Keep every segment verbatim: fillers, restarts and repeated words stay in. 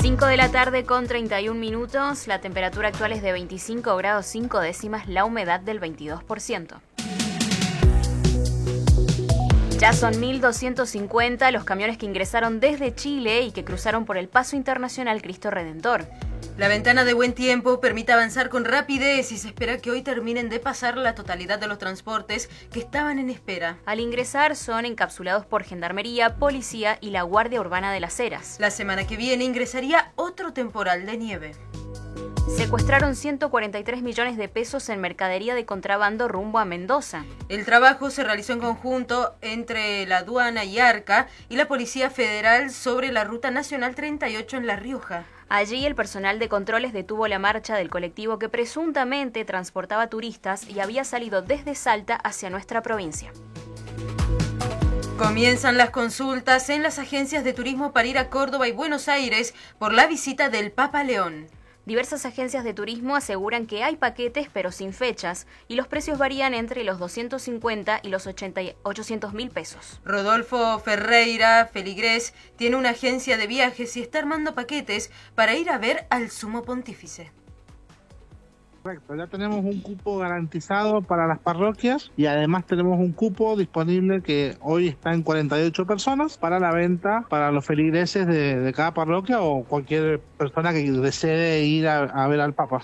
cinco de la tarde con treinta y un minutos, la temperatura actual es de veinticinco grados cinco décimas, la humedad del veintidós por ciento. Ya son mil doscientos cincuenta los camiones que ingresaron desde Chile y que cruzaron por el Paso Internacional Cristo Redentor. La ventana de buen tiempo permite avanzar con rapidez y se espera que hoy terminen de pasar la totalidad de los transportes que estaban en espera. Al ingresar son encapsulados por Gendarmería, Policía y la Guardia Urbana de Las Heras. La semana que viene ingresaría otro temporal de nieve. Secuestraron ciento cuarenta y tres millones de pesos en mercadería de contrabando rumbo a Mendoza. El trabajo se realizó en conjunto entre la aduana y Arca y la Policía Federal sobre la Ruta Nacional treinta y ocho en La Rioja. Allí el personal de controles detuvo la marcha del colectivo que presuntamente transportaba turistas y había salido desde Salta hacia nuestra provincia. Comienzan las consultas en las agencias de turismo para ir a Córdoba y Buenos Aires por la visita del Papa León. Diversas agencias de turismo aseguran que hay paquetes pero sin fechas y los precios varían entre los doscientos cincuenta y los ochocientos mil pesos. Rodolfo Ferreira Feligrés tiene una agencia de viajes y está armando paquetes para ir a ver al Sumo Pontífice. Correcto, ya tenemos un cupo garantizado para las parroquias y además tenemos un cupo disponible que hoy está en cuarenta y ocho personas para la venta para los feligreses de, de cada parroquia o cualquier persona que desee ir a, a ver al Papa.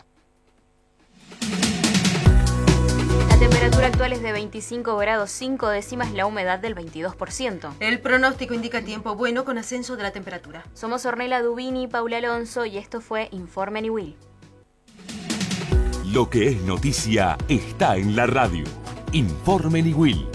La temperatura actual es de veinticinco grados cinco décimas, la humedad del veintidós por ciento. El pronóstico indica tiempo bueno con ascenso de la temperatura. Somos Ornella Dubini y Paula Alonso y esto fue Informe Niwil. Lo que es noticia está en la radio. Informe Niwil.